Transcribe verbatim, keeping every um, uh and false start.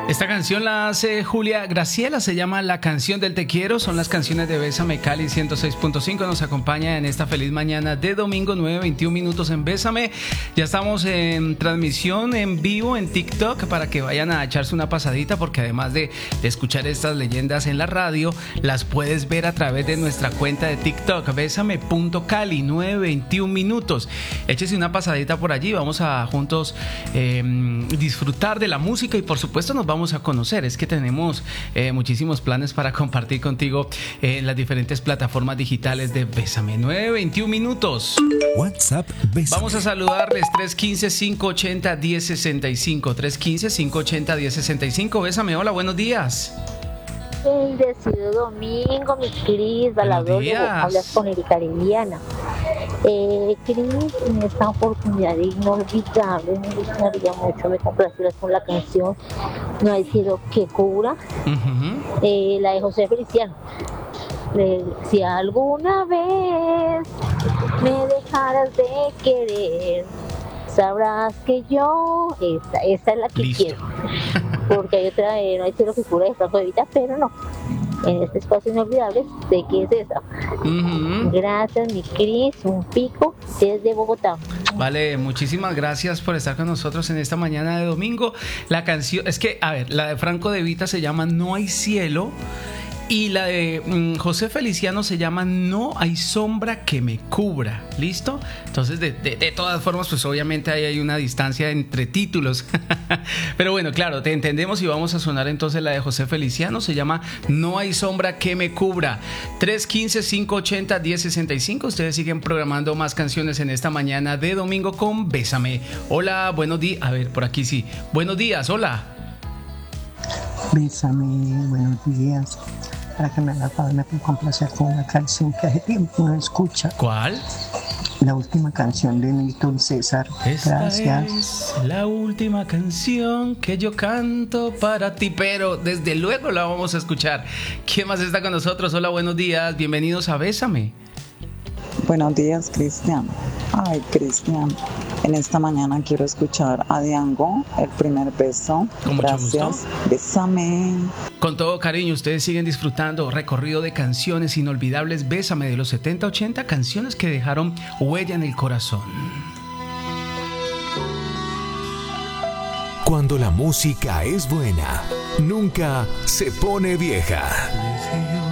Esta canción la hace Julia Graciela, se llama La Canción del Te Quiero. Son las canciones de Bésame Cali ciento seis punto cinco. Nos acompaña en esta feliz mañana de domingo, nueve veintiún minutos en Bésame. Ya estamos en transmisión en vivo en TikTok para que vayan a echarse una pasadita, porque además de, de escuchar estas leyendas en la radio, las puedes ver a través de nuestra cuenta de TikTok, bésame punto cali, nueve veintiún minutos. Échese una pasadita por allí, vamos a juntos eh, disfrutar de la música y por supuesto nos vamos a conocer. Es que tenemos eh, muchísimos planes para compartir contigo en las diferentes plataformas digitales de Bésame. nueve veintiún minutos. WhatsApp Bésame. Vamos a saludarles. Tres uno cinco, cinco ocho cero, uno cero seis cinco. tres uno cinco, cinco ocho cero, uno cero seis cinco. Bésame, hola, buenos días. Bendecido domingo, mi Cris Balador, hablas con Erika Liliana. Eh, Cris, en esta oportunidad inolvidable, me gustaría mucho, me complacieras con la canción No hay cielo que cubra, uh-huh. eh, la de José Feliciano. Eh, si alguna vez me dejaras de querer, sabrás que yo, esta, esta es la que Listo. quiero. Porque hay otra, eh, no hay cielo que cubra de Franco de Vita, pero no. En este espacio inolvidable, ¿de qué es esa? Uh-huh. Gracias, mi Cris, un pico desde Bogotá. Vale, muchísimas gracias por estar con nosotros en esta mañana de domingo. La canción, es que, a ver, la de Franco de Vita se llama No hay cielo. Y la de mm, José Feliciano se llama No hay sombra que me cubra. ¿Listo? Entonces, de, de, de todas formas, pues obviamente ahí hay una distancia entre títulos. Pero bueno, claro, te entendemos y vamos a sonar entonces la de José Feliciano. Se llama No hay sombra que me cubra. tres uno cinco, cinco ocho cero, uno cero seis cinco. Ustedes siguen programando más canciones en esta mañana de domingo con Bésame. Hola, buenos días. A ver, por aquí sí. Buenos días, hola. Bésame, buenos días. Para que me la me complacer con una canción que hace tiempo no escucha. ¿Cuál? La última canción de Milton César. Esta Gracias. Es la última canción que yo canto para ti, pero desde luego la vamos a escuchar. ¿Quién más está con nosotros? Hola, buenos días, bienvenidos a Bésame. Buenos días, Cristian. Ay, Cristian, en esta mañana quiero escuchar a Diango, El Primer Beso. Con mucho Gracias. gusto. Bésame. Con todo cariño, ustedes siguen disfrutando recorrido de canciones inolvidables. Bésame de los setenta, ochenta, canciones que dejaron huella en el corazón. Cuando la música es buena, nunca se pone vieja.